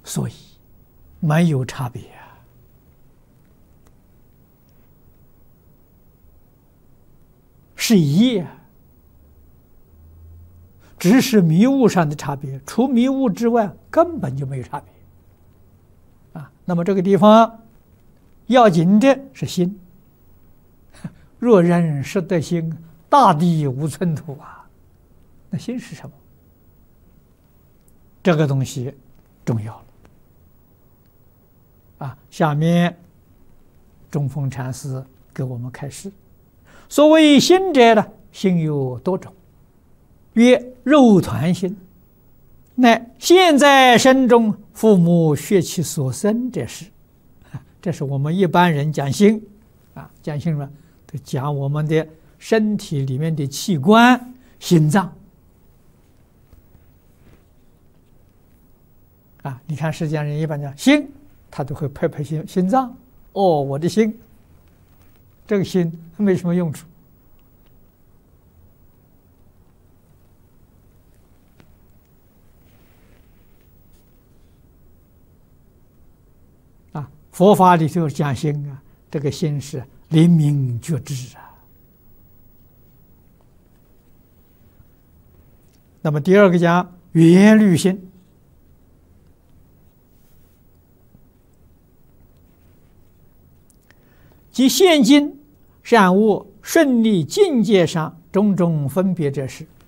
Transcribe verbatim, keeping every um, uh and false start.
所以没有差别啊，是一啊，只是迷雾上的差别，除迷雾之外根本就没有差别啊。那么这个地方要紧的是心，若人识得心，大地无寸土啊。那心是什么？这个东西重要了啊！下面中峰禅师给我们开示：所谓心者呢，心有多种，曰肉团心，乃现在身中父母血气所生之事。这是我们一般人讲心啊，讲心呢，就讲我们的身体里面的器官，心脏。啊，你看世间人一般讲心，他都会拍拍心心脏。哦，我的心，这个心没什么用处。啊，佛法里头讲心啊，这个心是灵明觉知啊。那么第二个讲缘虑心。即现今善恶顺利境界上种种分别之事，